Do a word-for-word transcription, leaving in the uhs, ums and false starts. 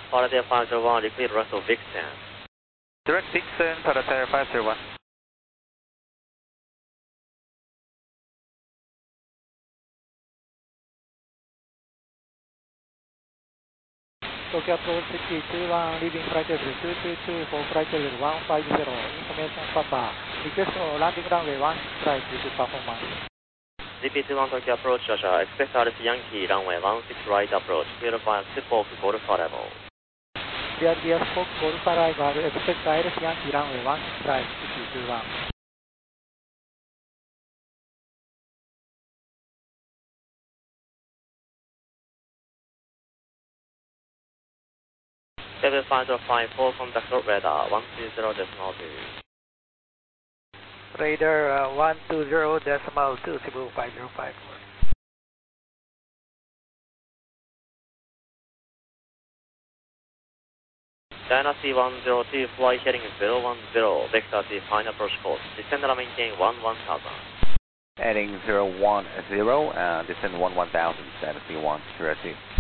Paradia five zero one, repeat Russell Vixen. Direct Vixen, Paradia five zero one. Tokyo approach three two one, leaving flight level two two two for flight level one five zero, information Papa. Request for landing runway one six right with performance. Z P two one Tokyo approach, Joshua. Expect R F Yankee, runway one six right approach, clear five Spoke, Golf arrival. Clear via Spoke, Golf arrival, expect R F Yankee, runway one six right, three two one. seven five zero five four, contact radar, one two zero decimal two. Radar uh, one two zero decimal two, Cebu five zero five. Dynasty one zero two, fly heading zero one zero, vector T, fine approach course, descend and maintain one one thousand. Heading zero one zero, uh, descend one one thousand, Dynasty one zero two.